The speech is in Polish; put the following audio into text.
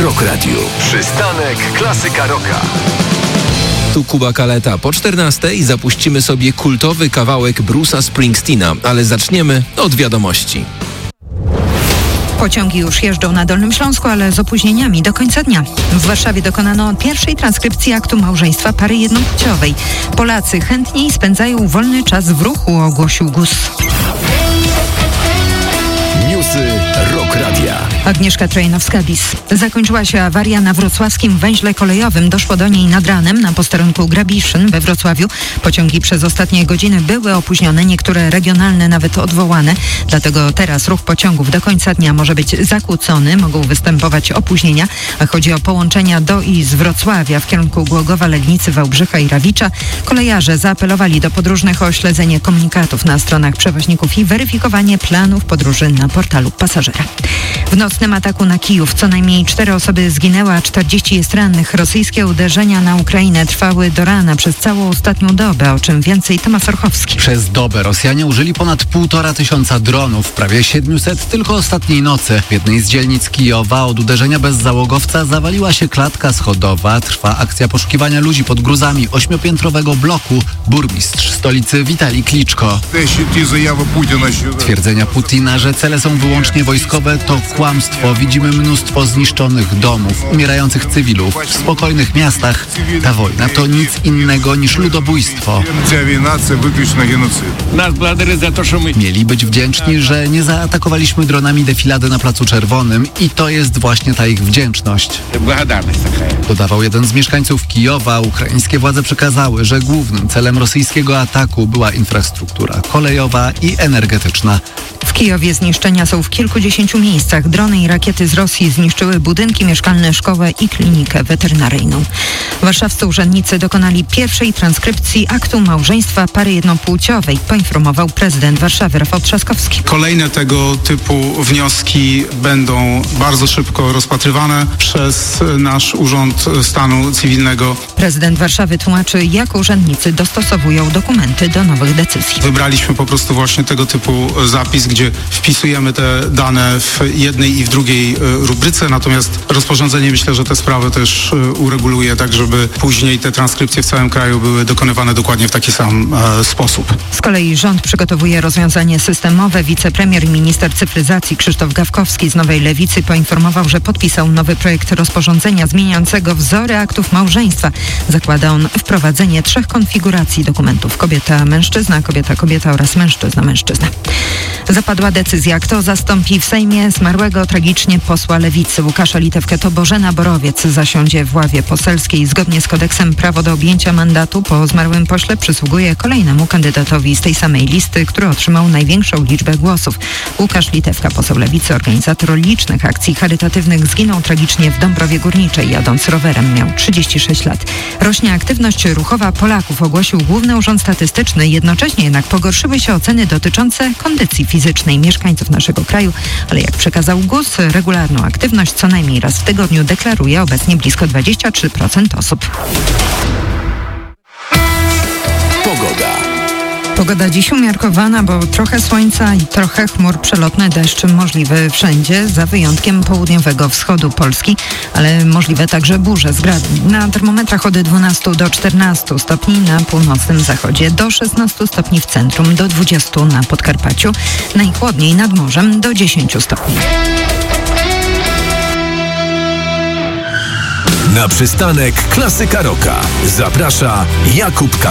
Rock Radio. Przystanek Klasyka Rocka. Tu Kuba Kaleta. Po 14:00 zapuścimy sobie kultowy kawałek Bruce'a Springsteena, ale zaczniemy od wiadomości. Pociągi już jeżdżą na Dolnym Śląsku, ale z opóźnieniami do końca dnia. W Warszawie dokonano pierwszej transkrypcji aktu małżeństwa pary jednopłciowej. Polacy chętniej spędzają wolny czas w ruchu, ogłosił GUS. Newsy Rock Radia. Agnieszka Trojanowska-Bis. Zakończyła się awaria na wrocławskim węźle kolejowym. Doszło do niej nad ranem na posterunku Grabiszyn we Wrocławiu. Pociągi przez ostatnie godziny były opóźnione, niektóre regionalne nawet odwołane. Dlatego teraz ruch pociągów do końca dnia może być zakłócony. Mogą występować opóźnienia, a chodzi o połączenia do i z Wrocławia w kierunku Głogowa, Legnicy, Wałbrzycha i Rawicza. Kolejarze zaapelowali do podróżnych o śledzenie komunikatów na stronach przewoźników i weryfikowanie planów podróży na portalu pasażera. W nocnym ataku na Kijów co najmniej 4 osoby zginęły, a 40 jest rannych. Rosyjskie uderzenia na Ukrainę trwały do rana przez całą ostatnią dobę, o czym więcej Tomasz Orchowski. Przez dobę Rosjanie użyli ponad 1500 dronów, prawie 700 tylko ostatniej nocy. W jednej z dzielnic Kijowa od uderzenia bezzałogowca zawaliła się klatka schodowa. Trwa akcja poszukiwania ludzi pod gruzami 8-piętrowego bloku. Burmistrz stolicy Witalij Kliczko. Twierdzenia Putina, że cele są wyłącznie wojskowe, to kłamstwo. Widzimy mnóstwo zniszczonych domów, umierających cywilów. W spokojnych miastach ta wojna to nic innego niż ludobójstwo. Mieli być wdzięczni, że nie zaatakowaliśmy dronami defilady na Placu Czerwonym i to jest właśnie ta ich wdzięczność. Dodawał jeden z mieszkańców Kijowa. Ukraińskie władze przekazały, że głównym celem rosyjskiego ataku była infrastruktura kolejowa i energetyczna. W Kijowie zniszczenia są w kilkudziesięciu miejscach. Drony i rakiety z Rosji zniszczyły budynki mieszkalne, szkołę i klinikę weterynaryjną. Warszawscy urzędnicy dokonali pierwszej transkrypcji aktu małżeństwa pary jednopłciowej, poinformował prezydent Warszawy Rafał Trzaskowski. Kolejne tego typu wnioski będą bardzo szybko rozpatrywane przez nasz Urząd Stanu Cywilnego. Prezydent Warszawy tłumaczy, jak urzędnicy dostosowują dokumenty do nowych decyzji. Wybraliśmy po prostu właśnie tego typu zapis, gdzie wpisujemy te dane w jednej i w drugiej rubryce, natomiast rozporządzenie myślę, że te sprawy też ureguluje tak, żeby później te transkrypcje w całym kraju były dokonywane dokładnie w taki sam sposób. Z kolei rząd przygotowuje rozwiązanie systemowe. Wicepremier i minister cyfryzacji Krzysztof Gawkowski z Nowej Lewicy poinformował, że podpisał nowy projekt rozporządzenia zmieniającego wzory aktów małżeństwa. Zakłada on wprowadzenie 3 konfiguracji dokumentów: kobieta-mężczyzna, kobieta-kobieta oraz mężczyzna-mężczyzna. Zapadła decyzja, kto zastąpi w Sejmie zmarłego tragicznie posła Lewicy Łukasza Litewkę. To Bożena Borowiec zasiądzie w ławie poselskiej. Zgodnie z kodeksem prawo do objęcia mandatu po zmarłym pośle przysługuje kolejnemu kandydatowi z tej samej listy, który otrzymał największą liczbę głosów. Łukasz Litewka, poseł Lewicy, organizator licznych akcji charytatywnych, zginął tragicznie w Dąbrowie Górniczej. Jadąc rowerem, miał 36 lat. Rośnie aktywność ruchowa Polaków, ogłosił Główny Urząd Statystyczny. Jednocześnie jednak pogorszyły się oceny dotyczące kondycji fizycznej mieszkańców naszego kraju, ale jak przekazał GUS, regularną aktywność co najmniej raz w tygodniu deklaruje obecnie blisko 23% osób. Pogoda dziś umiarkowana, bo trochę słońca i trochę chmur, przelotny deszcz możliwy wszędzie, za wyjątkiem południowego wschodu Polski, ale możliwe także burze z gradem. Na termometrach od 12 do 14 stopni na północnym zachodzie, do 16 stopni w centrum, do 20 na Podkarpaciu, najchłodniej nad morzem do 10 stopni. Na przystanek Klasyka Rocka zaprasza Jakub Kaleta.